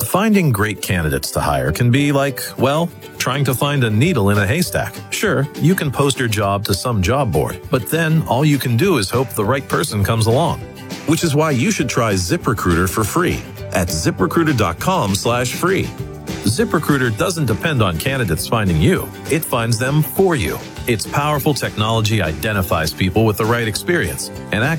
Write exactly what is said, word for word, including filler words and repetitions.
Finding great candidates to hire can be like, well, trying to find a needle in a haystack. Sure, you can post your job to some job board, but then all you can do is hope the right person comes along. Which is why you should try ZipRecruiter for free at ZipRecruiter.com slash free. ZipRecruiter doesn't depend on candidates finding you. It finds them for you. Its powerful technology identifies people with the right experience and acts